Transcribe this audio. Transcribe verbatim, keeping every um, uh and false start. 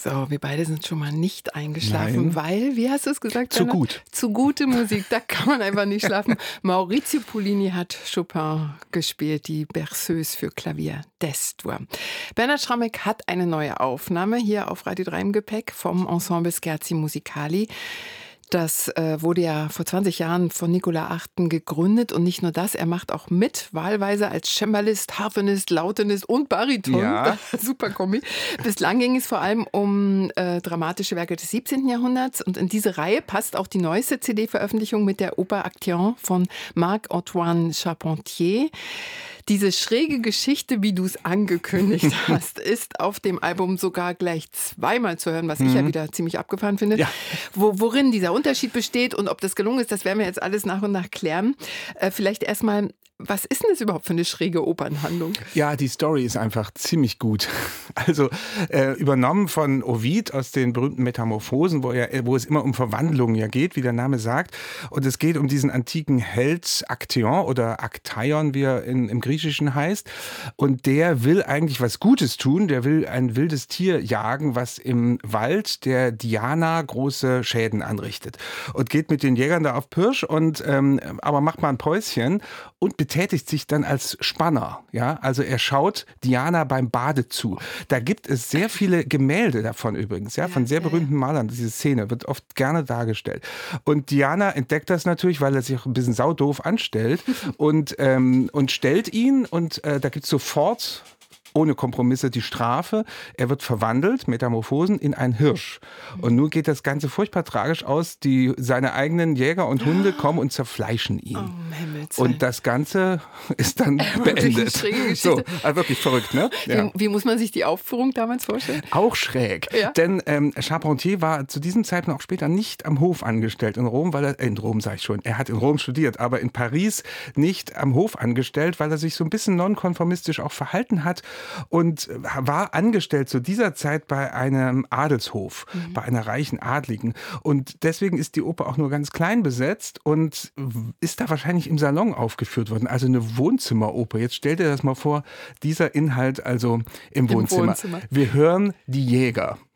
So, wir beide sind schon mal nicht eingeschlafen, Nein. weil, wie hast du es gesagt? Zu Bernhard? gut. Zu gute Musik, da kann man einfach nicht schlafen. Maurizio Pollini hat Chopin gespielt, die Berceuse für Klavier d'Est-Dur. Bernhard Schrammeck hat eine neue Aufnahme hier auf Radio drei im Gepäck vom Ensemble Scherzi Musicali. Das äh, wurde ja vor zwanzig Jahren von Nicola Achten gegründet und nicht nur das, er macht auch mit, wahlweise als Cembalist, Harfenist, Lautenist und Bariton. Ja. Super Kombi. Bislang ging es vor allem um äh, dramatische Werke des siebzehnten Jahrhunderts und in diese Reihe passt auch die neueste C D-Veröffentlichung mit der Oper Actéon von Marc-Antoine Charpentier. Diese schräge Geschichte, wie du es angekündigt hast, ist auf dem Album sogar gleich zweimal zu hören, was ich ja wieder ziemlich abgefahren finde. Ja. Wo, worin dieser Unterschied besteht und ob das gelungen ist, das werden wir jetzt alles nach und nach klären. Äh, vielleicht erstmal, was ist denn das überhaupt für eine schräge Opernhandlung? Ja, die Story ist einfach ziemlich gut. Also äh, übernommen von Ovid aus den berühmten Metamorphosen, wo, er, wo es immer um Verwandlungen ja geht, wie der Name sagt. Und es geht um diesen antiken Held Akteon oder Aktaion, wie er in, im Griechischen heißt. Und der will eigentlich was Gutes tun. Der will ein wildes Tier jagen, was im Wald der Diana große Schäden anrichtet. Und geht mit den Jägern da auf Pirsch, und, ähm, aber macht mal ein Päuschen und betätigt sich dann als Spanner. Ja? Also er schaut Diana beim Bade zu. Da gibt es sehr viele Gemälde davon übrigens, ja, von sehr berühmten Malern. Diese Szene wird oft gerne dargestellt. Und Diana entdeckt das natürlich, weil er sich auch ein bisschen saudoof anstellt und, ähm, und stellt ihn, und äh, da gibt es sofort ohne Kompromisse die Strafe. Er wird verwandelt, Metamorphosen, in einen Hirsch. Und nun geht das Ganze furchtbar tragisch aus. Die, seine eigenen Jäger und Hunde kommen und zerfleischen ihn. Oh, Himmels Willen. Und das Ganze ist dann Wirklich eine beendet. schräge Geschichte. So, also wirklich verrückt, ne? Ja. Wie, wie muss man sich die Aufführung damals vorstellen? Auch schräg, Ja. denn ähm, Charpentier war zu diesem Zeitpunkt auch später nicht am Hof angestellt in Rom, weil er, äh, in Rom sage ich schon, er hat in Rom studiert, aber in Paris nicht am Hof angestellt, weil er sich so ein bisschen nonkonformistisch auch verhalten hat und war angestellt zu dieser Zeit bei einem Adelshof, mhm. bei einer reichen Adligen. Und deswegen ist die Oper auch nur ganz klein besetzt und ist da wahrscheinlich im Salon aufgeführt worden, also eine Wohnzimmeroper. Jetzt stell dir das mal vor, dieser Inhalt also im Wohnzimmer. Wohnzimmer. Wir hören die Jäger.